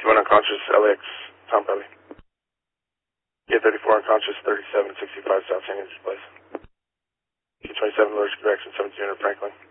51 unconscious, LAX, Tom Pelly. K34 unconscious, 3765 South St. Andrews Place. K27 allergic reaction, 1700 Franklin.